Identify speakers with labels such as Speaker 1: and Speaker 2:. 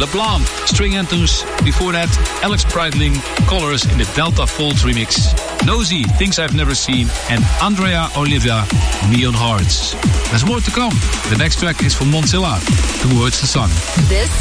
Speaker 1: LeBlanc, String Anthems. Before that, Alex Breitling, Colors in the Delta Fault remix. Nosy, Things I've Never Seen. And Andrea Olivia, Neon Hearts. There's more to come. The next track is from Monzilla, Towards the Sun.
Speaker 2: This